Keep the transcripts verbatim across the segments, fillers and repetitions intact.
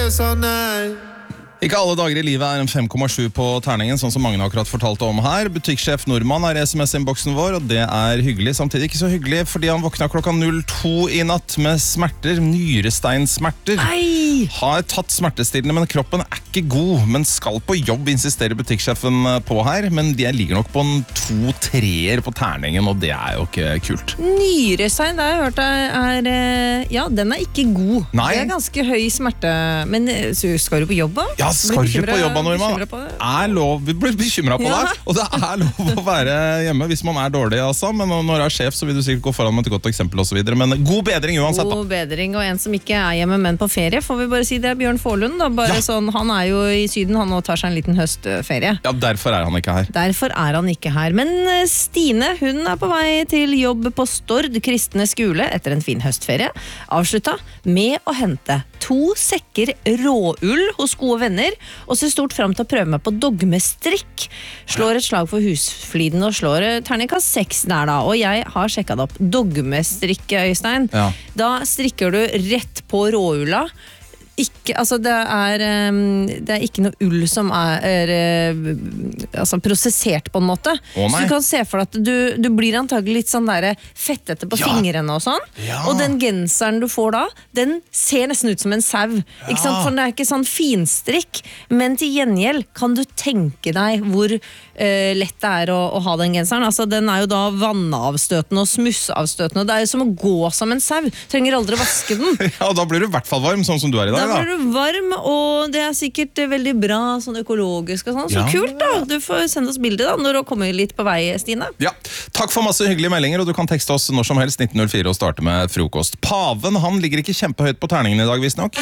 all night. Ikke alle dager i livet er en fem komma sju på terningen, sånn som mange akkurat fortalte om her. Butikksjef Nordmann er i sms-innboksen vår, og det er hyggelig. Samtidig ikke så hyggelig, fordi han våkna klokka null to i natt med smerter, nyresteinsmerter. Ei! Har tatt smertestillende, men kroppen er ikke god, men skal på jobb, insisterer butikksjefen på her. Men de ligger nok på en to-treer på terningen, og det er jo ikke kult. Nyrestein, det har jeg hørt er, er, ja, den er ikke god. Nei. Det er ganske høy smerte. Men så skal du på jobb da? Ja, skal du ikke på jobb, Norman? Er lov, vi blir bekymret på Ja. deg, og det er lov å være hjemme hvis man er dårlig, altså. Men når du er sjef, så vil du sikkert gå foran med et godt eksempel og så videre. Men god bedring uansett, da. God bedring, og en som ikke er hjemme, men på ferie, får vi bare si det er Bjørn Forlund, da. Bare Ja. sånn, han er jo i Syden, han nå tar seg en liten høstferie. Ja, derfor er han ikke her. Derfor er han ikke her. Men Stine, hun er på vei til jobb på Stord kristne skole etter en fin høstferie. Avslutta med å hente to sekker råull hos gode venner, og ser stort frem til å prøve meg på dogmestrikk. Slår et slag for husfliden og slår terningkast seks der da. Og jeg har sjekket det opp. Dogmestrikk, Øystein. Ja. Da strikker du rett på råulla. Ikke, altså det er, um, det er ikke noe ull som er, er uh, altså prosessert på en måte. Å, så du kan se for deg at du, du blir antagelig litt sånn der fettete på Ja. fingrene og sånn. Ja. Og den genseren du får da, den ser nesten ut som en sau. Ikke sant? For den er ikke sånn finstrikk, men til gjengjeld kan du tenke deg hvor uh, lett det er å, å ha den genseren. Altså den er jo da vannavstøtende og smussavstøtende. Det er jo som å gå som en sau. Trenger aldri å vaske den. Ja, og da blir du i hvert fall varm, sånn som du er i dag, Da da. blir du varm, og det er sikkert veldig bra, sånn økologisk og sånn. Så Ja. kult da, du får sende oss bildet da, når du kommer litt på vei, Stine. Ja, takk for masse hyggelige meldinger, og du kan tekste oss når som helst nitten null fire og starte med frokost. Paven, han ligger ikke kjempehøyt på terningen i dag, visst nok.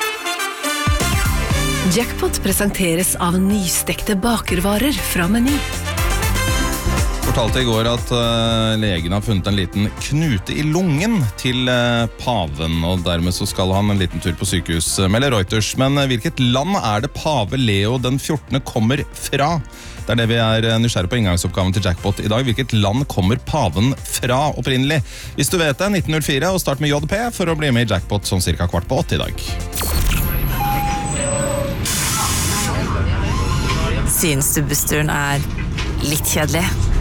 Jackpot presenteres av nystekte bakervarer fra Meny. Fortalte i går at uh, legen har funnet en liten knute i lungen til uh, paven, og dermed så skal han en liten tur på sykehus, uh, melder Reuters. Men uh, hvilket land er det pave Leo den fjortende kommer fra? Det er det vi er uh, nysgjerrig på inngangsoppgaven til Jackpot i dag. Hvilket land kommer paven fra opprinnelig? Hvis du vet det, nitten null fire, og start med J P for å bli med i Jackpot sånn cirka kvart på åtte i dag. Syns du bussturen er litt kjedelig?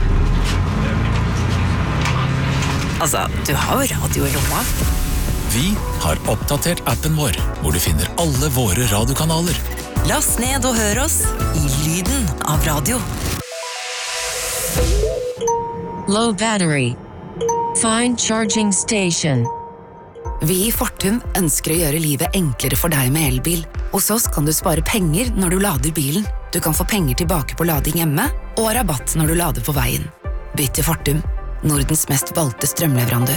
Altså, du har jo radio i lomma. Vi har oppdatert appen vår, hvor du finner alle våre radiokanaler. Last ned og hør oss i lyden av radio. Low battery. Find charging station. Vi i Fortum ønsker å gjøre livet enklere for deg med elbil. Hos oss kan du spare penger når du lader bilen. Du kan få penger tilbake på lading hjemme, og rabatt når du lader på veien. Bytt til Fortum, Nordens mest valgte strømleverandør.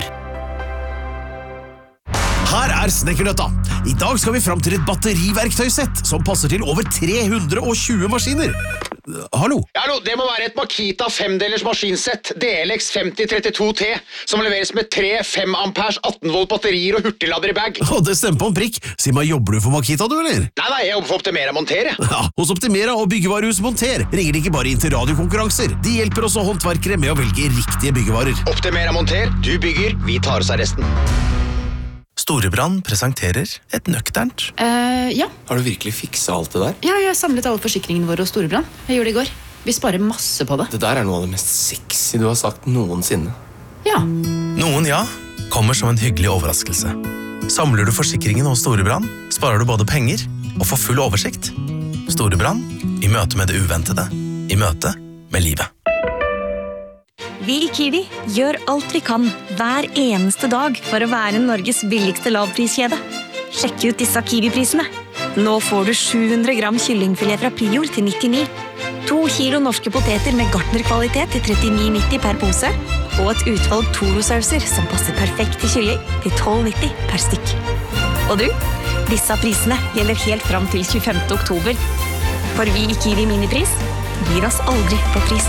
Her er Snekkernøtta. I dag skal vi fram til et batteriverktøysett som passer til over tre hundre og tjue maskiner. Hallo? Hallo, det må være et Makita femdelers maskinsett, D L X femti trettito T, som leveres med tre fem ampers atten volt batterier og hurtiglader i bag. Å, det stemmer på en prikk. Si meg, jobber du for Makita, du, eller? Nei, nei, jeg jobber for Optimera Monter, jeg. Ja, hos Optimera og byggevarehus Monter ringer de ikke bare inn til radiokonkurranser. De hjelper også håndverkere med å velge riktige byggevarer. Optimera Monter, du bygger, vi tar oss av resten. Storebrand presenterer et nøkternt. Uh, ja. Har du virkelig fikset alt det der? ja, jeg har samlet alle forsikringene våre hos Storebrand. Jeg gjorde det i går. Vi sparer masse på det. Det der er noe av det mest sexy du har sagt noensinne. Ja. Noen ja, kommer som en hyggelig overraskelse. Samler du forsikringen hos Storebrand, sparer du både penger og får full oversikt. Storebrand, i møte med det uventede, i møte med livet. Vi i Kiwi gjør alt vi kan hver eneste dag for å være Norges billigste lavpriskjede. Sjekk ut disse Kiwi-prisene. Nå får du sju hundre gram kyllingfilet fra Prior til nittini. To kilo norske poteter med gartnerkvalitet til trettini nitti per pose. Og et utvalg Toro-sauser som passer perfekt til kylling til tolv nitti per stykk. Og du, disse prisene gjelder helt fram til tjuefemte oktober. For vi i Kiwi Minipris gir oss aldri på pris.